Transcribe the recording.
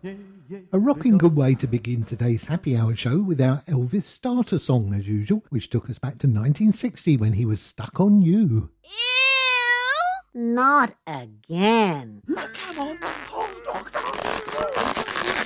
A rocking good way to begin today's happy hour show with our Elvis starter song as usual, which took us back to 1960 when he was Stuck on You. Ew! Not again. Come on, hold on.